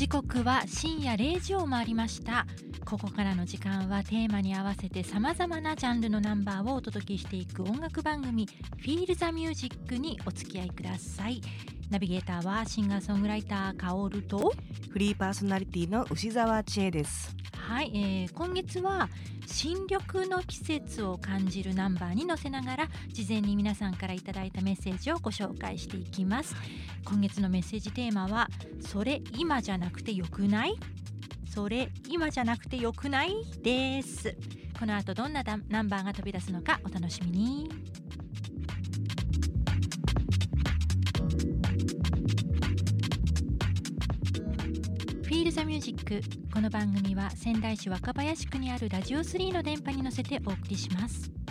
時刻は深夜0時を回りました。ここからの時間はテーマに合わせて様々なジャンルのナンバーをお届けしていく音楽番組 Feel the Music にお付き合いください。ナビゲーターはシンガーソングライターカオルとフリーパーソナリティの牛沢千恵です。 はい、今月は新緑の季節を感じるナンバーに乗せながら事前に皆さんからいただいたメッセージをご紹介していきます。今月のメッセージテーマはそれ今じゃなくてよくない？それ今じゃなくてよくないです。この後どんなナンバーが飛び出すのかお楽しみに。Feel the Music。 この番組は仙台市若林区にあるラジオ3の電波に乗せてお送りします。